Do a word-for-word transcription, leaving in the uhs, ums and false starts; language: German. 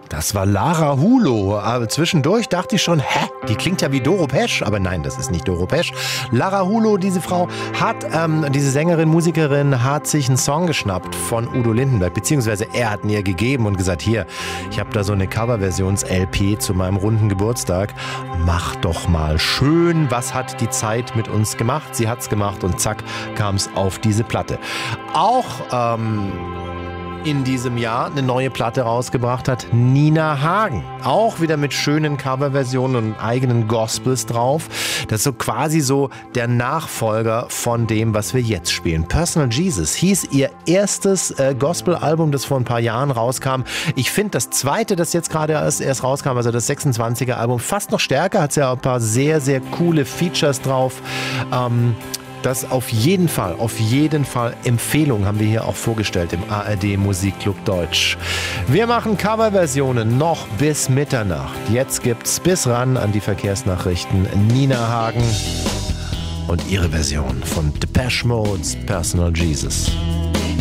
Das war Lara Hulo. Aber zwischendurch dachte ich schon, hä, die klingt ja wie Doro Pesch. Aber nein, das ist nicht Doro Pesch. Lara Hulo, diese Frau, hat, ähm, diese Sängerin, Musikerin, hat sich einen Song geschnappt von Udo Lindenberg. Beziehungsweise er hat ihn ihr gegeben und gesagt, hier, ich habe da so eine Coverversions-L P zu meinem runden Geburtstag. Mach doch mal schön, was hat die Zeit mit uns gemacht? Sie hat's gemacht und zack, kam es auf diese Platte. Auch, ähm... in diesem Jahr eine neue Platte rausgebracht hat, Nina Hagen. Auch wieder mit schönen Coverversionen und eigenen Gospels drauf. Das ist so quasi so der Nachfolger von dem, was wir jetzt spielen. Personal Jesus hieß ihr erstes äh, Gospel-Album, das vor ein paar Jahren rauskam. Ich finde das zweite, das jetzt gerade erst, erst rauskam, also das sechsundzwanziger Album, fast noch stärker. Hat ja ein paar sehr, sehr coole Features drauf. Ähm, Das auf jeden Fall, auf jeden Fall Empfehlung haben wir hier auch vorgestellt im A R D Musikclub Deutsch. Wir machen Coverversionen noch bis Mitternacht. Jetzt gibt's bis ran an die Verkehrsnachrichten Nina Hagen und ihre Version von Depeche Mode's Personal Jesus.